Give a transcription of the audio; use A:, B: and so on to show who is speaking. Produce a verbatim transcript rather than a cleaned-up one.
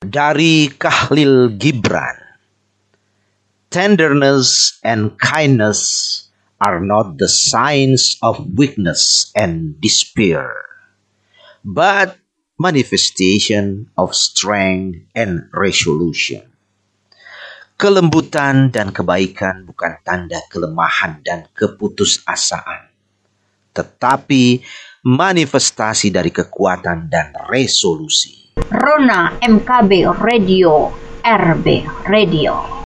A: Dari Khalil Gibran, tenderness and kindness are not the signs of weakness and despair, but manifestation of strength and resolution. Kelembutan dan kebaikan bukan tanda kelemahan dan keputusasaan, tetapi manifestasi dari kekuatan dan resolusi.
B: Rona M K B Radio, R B Radio.